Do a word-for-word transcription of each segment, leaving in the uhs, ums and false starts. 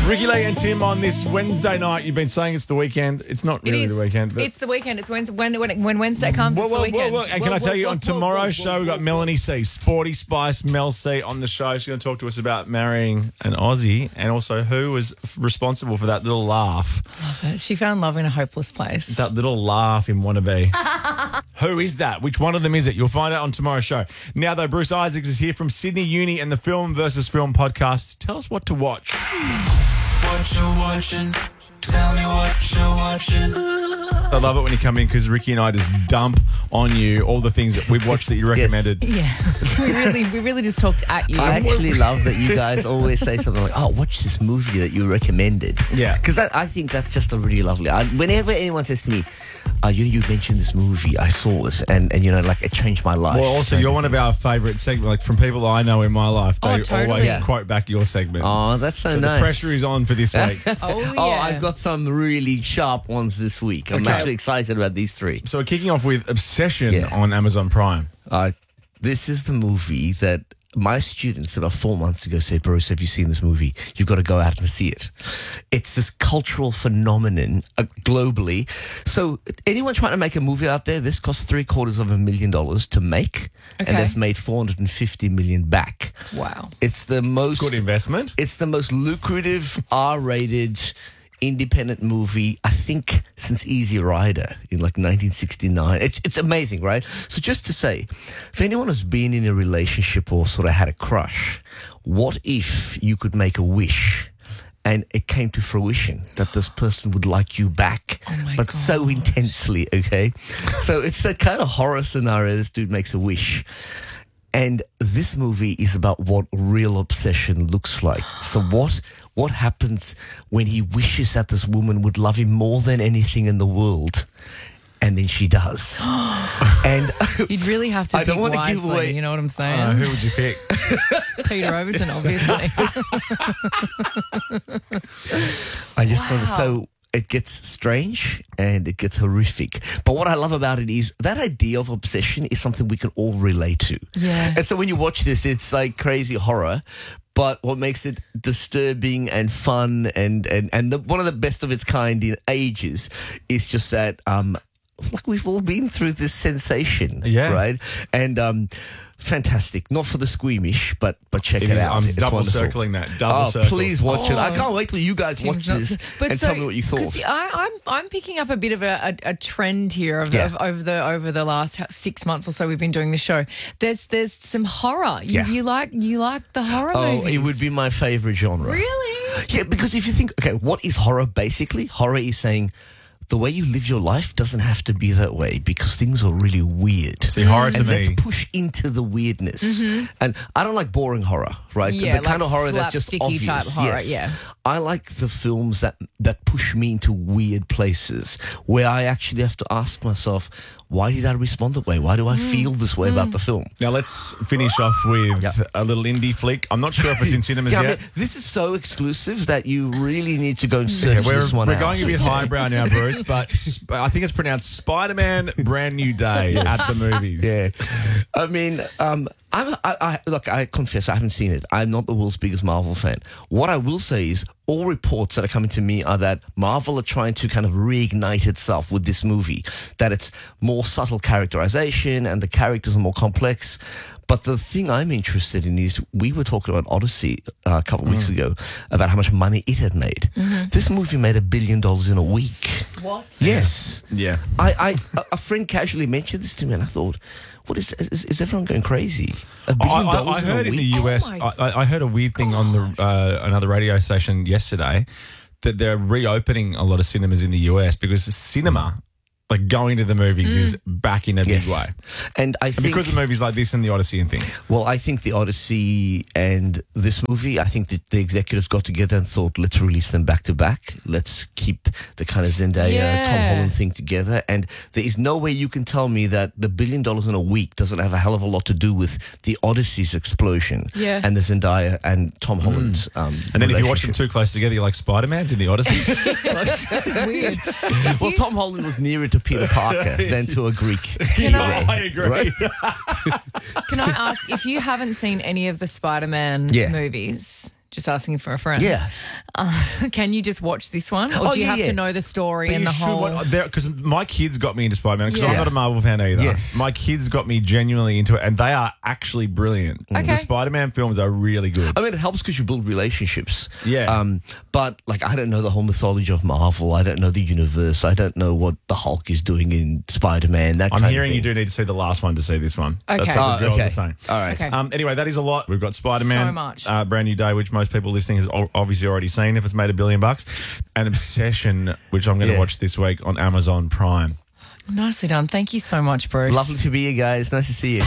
Ricky Lee and Tim on this Wednesday night. You've been saying it's the weekend. It's not It really is. the weekend. But It's the weekend. It's Wednesday. When, when, when Wednesday comes, Whoa, it's the whoa, whoa, weekend. whoa. And Whoa, can I tell whoa, you, whoa, on whoa, tomorrow's whoa, show, whoa, we've got whoa. Melanie C, Sporty Spice, Mel C on the show. She's going to talk to us about marrying an Aussie and also who was responsible for that little laugh. Love it. She found love in a hopeless place. That little laugh in Wannabe. Who is that? Which one of them is it? You'll find out on tomorrow's show. Now, though, Bruce Isaacs is here from Sydney Uni and the Film versus Film podcast. Tell us what to watch. What you watching? Tell me what you're watching. I love it when you come in because Ricky and I just dump on you all the things that we've watched that you recommended. Yeah, we really, we really just talked at you. I actually love that you guys always say something like, "Oh, watch this movie that you recommended." Yeah. because I think that's just a really lovely. I, whenever anyone says to me, "Oh, you you mentioned this movie, I saw it, and and you know, like it changed my life." Well, also, you're one of our favourite segments. Like from people I know in my life, they Oh, totally. always Yeah. quote back your segment. Oh, that's so, so nice. the pressure is on for this week. oh yeah. Oh, I've got some really sharp ones this week. I'm Okay. actually excited about these three. So we're kicking off with Obsession Yeah. on Amazon Prime. Uh, this is the movie that my students about four months ago said, "Bruce, have you seen this movie? You've got to go out and see it." It's this cultural phenomenon uh, globally. So anyone trying to make a movie out there, this costs three quarters of a million dollars to make, Okay. and that's made four hundred fifty million back. Wow. It's the most Good investment. It's the most lucrative R-rated independent movie, I think, since Easy Rider in like nineteen sixty-nine. It's, it's amazing, right? So just to say, if anyone has been in a relationship or sort of had a crush, what if you could make a wish and it came to fruition that this person would like you back, Oh my but so God. intensely, okay? So it's that kind of horror scenario. This dude makes a wish. And this movie is about what real obsession looks like. So what what happens when he wishes that this woman would love him more than anything in the world, and then she does. And You'd really have to I pick don't wanna wisely, give away- you know what I'm saying? Uh, who would you pick? Peter Overton, obviously. I just sort of Wow. so it gets strange and it gets horrific. But what I love about it is that idea of obsession is something we can all relate to. Yeah. And so when you watch this, it's like crazy horror. But what makes it disturbing and fun and, and, and the, one of the best of its kind in ages is just that, um, like we've all been through this sensation, Yeah. right? And um, fantastic. Not for the squeamish, but but check It it, is- out. I'm It's double wonderful. circling that. Double Oh, circle. please watch it. I Oh. can't wait till you guys watch Tim's not- this but and so- tell me what you thought. 'cause I, I'm I'm picking up a bit of a, a, a trend here of, Yeah. of over the over the last six months or so we've been doing the show. There's there's some horror. You, Yeah. you like you like the horror Oh, movies? it would be my favorite genre. Really? Yeah, because if you think, okay, what is horror basically? Horror is saying the way you live your life doesn't have to be that way because things are really weird. See, horror to and me. let's push into the weirdness. And I don't like boring horror, right? Yeah, the kind like of horror that's just slapsticky obvious. type horror, yes. yeah. I like the films that that push me into weird places where I actually have to ask myself, why did I respond that way? Why do I feel this way about the film? Now let's finish off with Yeah. a little indie flick. I'm not sure if it's in cinemas Yeah, I yet. mean, this is so exclusive that you really need to go and Yeah, search we're this one we're out. going a bit highbrow now, Bruce, but sp- I think it's pronounced Spider-Man Brand New Day at the movies. Yeah, I mean, um, I'm, I, I look. I confess, I haven't seen it. I'm not the world's biggest Marvel fan. What I will say is, all reports that are coming to me are that Marvel are trying to kind of reignite itself with this movie. That it's more subtle characterization and the characters are more complex. But the thing I'm interested in is we were talking about Odyssey uh, a couple of weeks ago about how much money it had made. This movie made a billion dollars in a week. What? Yes. Yeah. I, I a- a friend casually mentioned this to me, and I thought, "What is is, is everyone going crazy? A I, billion I, dollars I in a heard in week?" the U S, Oh my I, I heard a weird thing on the uh, another radio station yesterday that they're reopening a lot of cinemas in the U S because the cinema, like going to the movies, is back in a Yes. big way. And I And think because of movies like this and the Odyssey and things. well, I think the Odyssey and this movie, I think that the executives got together and thought, let's release them back to back. Let's keep the kind of Zendaya, Yeah. Tom Holland thing together. And there is no way you can tell me that the billion dollars in a week doesn't have a hell of a lot to do with the Odyssey's explosion Yeah. and the Zendaya and Tom Holland's um, And then if you watch them relationship. too close together, you're like Spider-Man's in the Odyssey. This is weird. Well, Tom Holland was nearer to Peter Parker than to a Greek. Can I, I agree. Right? can I ask if you haven't seen any of the Spider-Man Yeah. movies? just asking for a friend. Yeah. Uh, can you just watch this one? Or Oh, do you yeah, have yeah. to know the story But and you the should whole... watch- there- Because my kids got me into Spider-Man, because I'm Yeah. not a Marvel fan either. Yes. My kids got me genuinely into it, and they are actually brilliant. Okay. The Spider-Man films are really good. I mean, it helps because you build relationships. Yeah. Um, but, like, I don't know the whole mythology of Marvel. I don't know the universe. I don't know what the Hulk is doing in Spider-Man, that I'm kind hearing of you thing. do need to see the last one to see this one. Okay. That's what Oh, the girls okay. are saying. All right. Okay. Um, anyway, that is a lot. We've got Spider-Man. So much. Uh, Brand New Day, which most people listening has o- obviously already seen if it's made a billion bucks. And Obsession, which I'm going to Yeah. watch this week on Amazon Prime. Nicely done. Thank you so much, Bruce. Lovely to be here, guys. Nice to see you.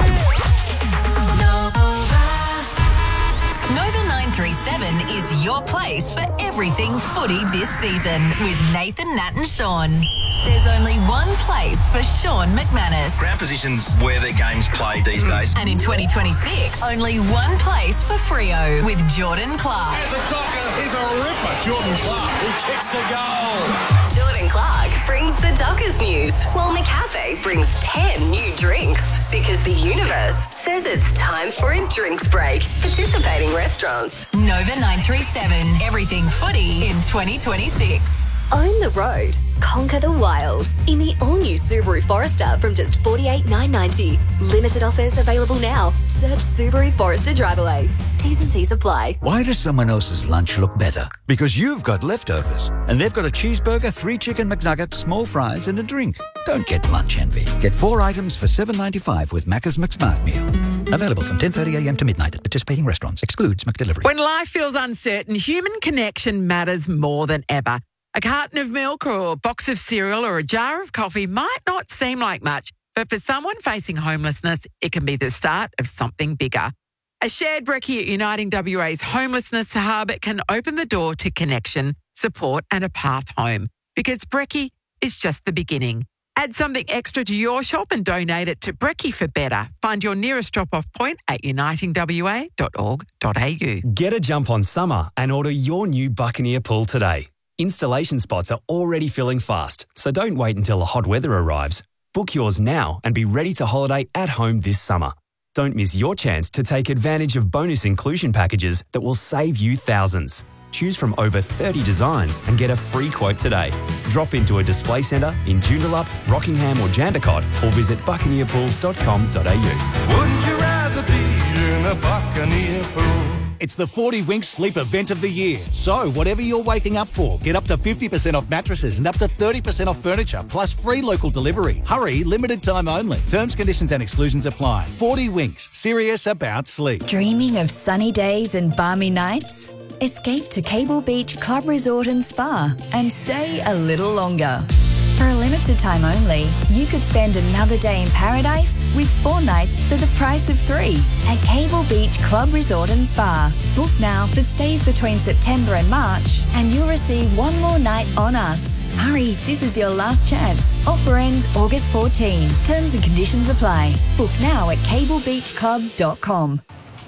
Nova nine three seven is your place for everything footy this season with Nathan, Nat and Sean. There's only one place for Sean McManus. Ground position's where their game's played these days. And in twenty twenty-six, only one place for Freo with Jordan Clark. He's a docker. He's a ripper, Jordan Clark. He kicks the goal. Jordan Clark brings the Dockers news, while McCafe brings ten new drinks. Because the universe says it's time for a drinks break. Participating restaurants. Nova nine three seven, everything footy in twenty twenty-six. Own the road. Conquer the wild. In the all-new Subaru Forester from just forty-eight thousand nine hundred ninety dollars. Limited offers available now. Search Subaru Forester Drive Away. T's and C's apply. Why does someone else's lunch look better? Because you've got leftovers. And they've got a cheeseburger, three chicken McNuggets, small fries, and a drink. Don't get lunch envy. Get four items for seven ninety-five with Macca's McSmart Meal. Available from ten thirty a.m. to midnight at participating restaurants. Excludes McDelivery. When life feels uncertain, human connection matters more than ever. A carton of milk or a box of cereal or a jar of coffee might not seem like much, but for someone facing homelessness, it can be the start of something bigger. A shared brekkie at Uniting W A's Homelessness Hub can open the door to connection, support and a path home. Because brekkie is just the beginning. Add something extra to your shop and donate it to Brekkie for Better. Find your nearest drop-off point at uniting w a dot org dot a u. Get a jump on summer and order your new Buccaneer pool today. Installation spots are already filling fast, so don't wait until the hot weather arrives. Book yours now and be ready to holiday at home this summer. Don't miss your chance to take advantage of bonus inclusion packages that will save you thousands. Choose from over thirty designs and get a free quote today. Drop into a display centre in Joondalup, Rockingham or Jandakot or visit buccaneer pools dot com dot a u. Wouldn't you rather be in a Buccaneer pool? It's the forty Winks Sleep Event of the year. So, whatever you're waking up for, get up to fifty percent off mattresses and up to thirty percent off furniture, plus free local delivery. Hurry, limited time only. Terms, conditions and exclusions apply. forty Winks, serious about sleep. Dreaming of sunny days and balmy nights? Escape to Cable Beach Club Resort and Spa and stay a little longer. For a limited time only, you could spend another day in paradise with four nights for the price of three at Cable Beach Club Resort and Spa. Book now for stays between September and March and you'll receive one more night on us. Hurry, this is your last chance. Offer ends August fourteenth. Terms and conditions apply. Book now at cable beach club dot com.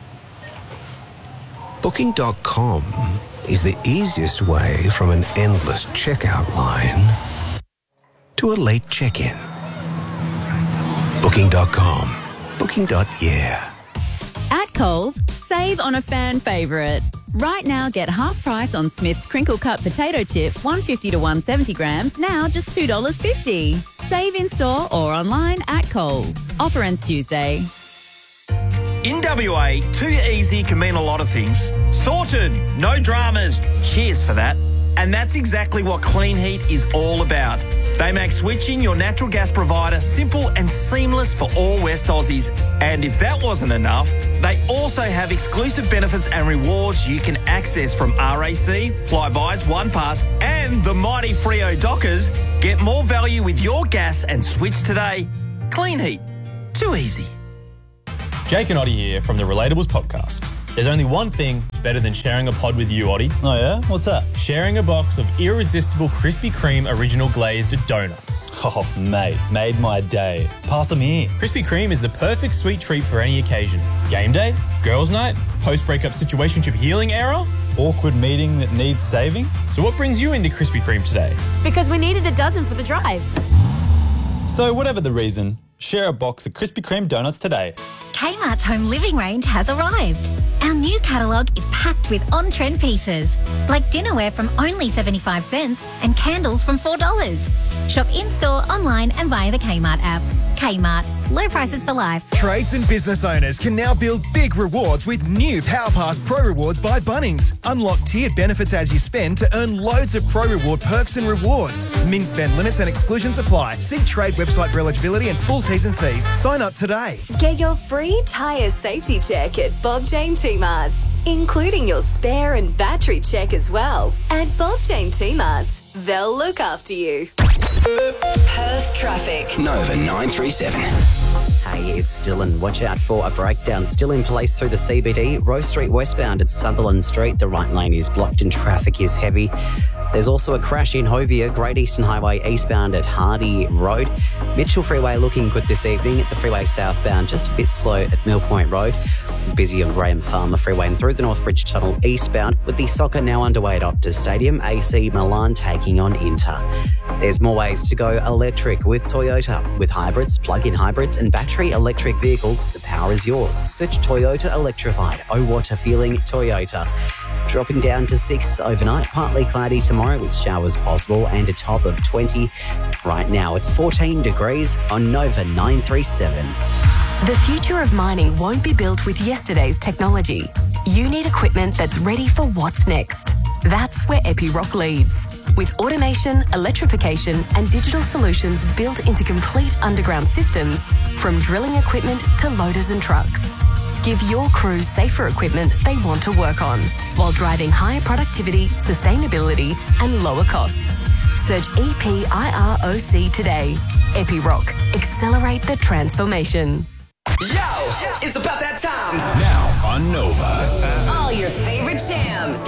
Booking dot com is the easiest way from an endless checkout line to a late check-in. Booking dot com. Booking. Yeah. At Coles, save on a fan favourite. Right now, get half price on Smith's crinkle cut potato chips, one fifty to one seventy grams, now just two dollars fifty. Save in store or online at Coles. Offer ends Tuesday. In W A, too easy can mean a lot of things. Sorted, no dramas. Cheers for that. And that's exactly what Clean Heat is all about. They make switching your natural gas provider simple and seamless for all West Aussies. And if that wasn't enough, they also have exclusive benefits and rewards you can access from R A C, Flybuys, OnePass, and the mighty Freo Dockers. Get more value with your gas and switch today. Clean Heat. Too easy. Jake and Oddie here from the Relatables podcast. There's only one thing better than sharing a pod with you, Oddie. Oh yeah? What's that? Sharing a box of irresistible Krispy Kreme original glazed donuts. Oh, mate, made my day. Pass them here. Krispy Kreme is the perfect sweet treat for any occasion. Game day, girls' night, post-breakup situationship healing era, awkward meeting that needs saving. So what brings you into Krispy Kreme today? Because we needed a dozen for the drive. So whatever the reason, share a box of Krispy Kreme donuts today. Kmart's home living range has arrived. Our new catalogue is packed with on-trend pieces, like dinnerware from only seventy-five cents and candles from four dollars. Shop in-store, online and via the Kmart app. Kmart, low prices for life. Trades and business owners can now build big rewards with new PowerPass Pro Rewards by Bunnings. Unlock tiered benefits as you spend to earn loads of Pro Reward perks and rewards. Min spend limits and exclusions apply. See trade website for eligibility and full T's and C's. Sign up today. Get your free tyre safety check at Bob Jane T-Marts, including your spare and battery check as well. At Bob Jane T-Marts, they'll look after you. Perth traffic. Nova nine three seven. Hey, it's Dylan. Watch out for a breakdown still in place through the C B D. Rose Street westbound at Sutherland Street. The right lane is blocked and traffic is heavy. There's also a crash in Hovia, Great Eastern Highway eastbound at Hardy Road. Mitchell Freeway looking good this evening. At the freeway southbound, just a bit slow at Mill Point Road. Busy on Graham Farmer Freeway and through the Northbridge Tunnel eastbound, with the soccer now underway at Optus Stadium. A C Milan taking on Inter. There's more ways to go electric with Toyota. With hybrids, plug-in hybrids and battery electric vehicles, the power is yours. Search Toyota Electrified. Oh, what a feeling, Toyota. Dropping down to six overnight, partly cloudy tomorrow with showers possible and a top of twenty. Right now it's fourteen degrees on Nova nine three seven. The future of mining won't be built with yesterday's technology. You need equipment that's ready for what's next. That's where Epiroc leads. With automation, electrification and digital solutions built into complete underground systems, from drilling equipment to loaders and trucks. Give your crew safer equipment they want to work on, while driving higher productivity, sustainability and lower costs. Search E P I R O C today. Epiroc. Accelerate the transformation. Yo, it's about that time. Now on Nova. All your favorite jams.